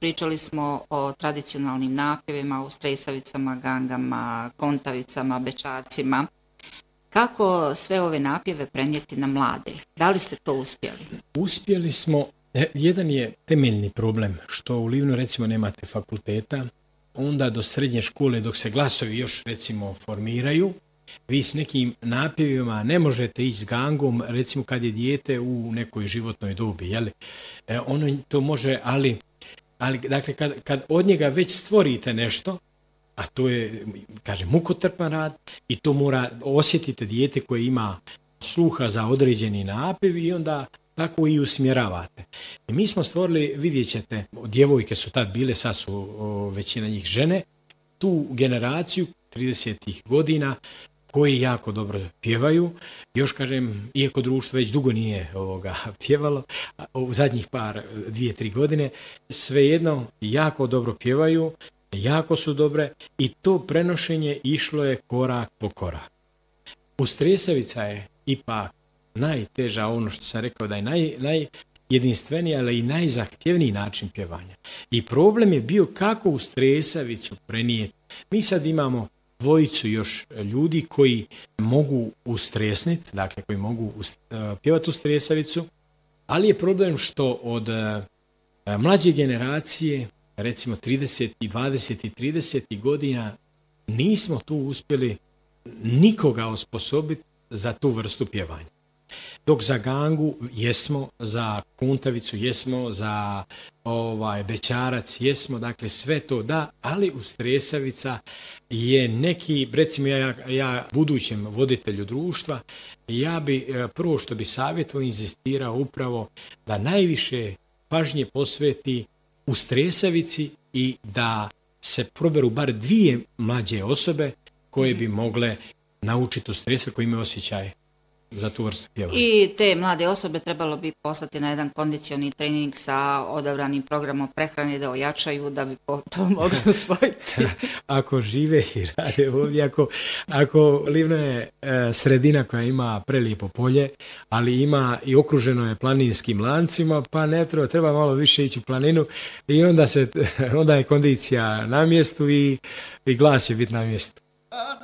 pričali smo o tradicionalnim napjevima, u Stresavicama, gangama, kontavicama, bečarcima. Kako sve ove napjeve prenijeti na mlade? Da li ste to uspjeli? Uspjeli smo. Jedan je temeljni problem, što u Livnu recimo nemate fakulteta, onda do srednje škole dok se glasovi još recimo formiraju, vi s nekim napjevima ne možete ići s gangom, recimo kad je dijete u nekoj životnoj dobi, jeli? Ono to može, ali dakle kad od njega već stvorite nešto, a to je, kažem, mukotrpan rad i to mora osjetite dijete koje ima sluha za određeni napjev i onda tako i usmjeravate. I mi smo stvorili, vidjet ćete, djevojke su tad bile, sad su većina njih žene, tu generaciju 30-ih godina koji jako dobro pjevaju. Još kažem, iako društvo već dugo nije pjevalo, u zadnjih 2-3 godine, svejedno jako dobro pjevaju, jako su dobre i to prenošenje išlo je korak po korak. U Stresavica je ipak najteža, ono što sam rekao da je najjedinstveniji, ali i najzahtjevniji način pjevanja. I problem je bio kako u Stresavicu prenijeti. Mi sad imamo dvojicu još ljudi koji mogu ustresniti, dakle koji mogu pjevati u Stresavicu, ali je problem što od mlađe generacije, recimo 30 i 20 i 30 godina, nismo tu uspjeli nikoga osposobiti za tu vrstu pjevanja. Dok za gangu jesmo, za kuntavicu jesmo, za bećarac jesmo, dakle sve to da, ali u Stresavica je neki, recimo ja budućem voditelju društva, ja bi prvo što bi savjetovao, inzistirao upravo da najviše pažnje posveti u Stresavici i da se proberu bar 2 mlađe osobe koje bi mogle naučiti u Stresavici, koji imaju osjećaje za tu vrstu pjevanja. I te mlade osobe trebalo bi poslati na jedan kondicioni trening sa odabranim programom prehrane da ojačaju da bi to mogli usvojiti. Ako žive i rade ovdje, ako Livno je sredina koja ima prelijepo polje, ali ima i okruženo je planinskim lancima, pa ne treba malo više ići u planinu i onda je kondicija na mjestu i glas će biti na mjestu.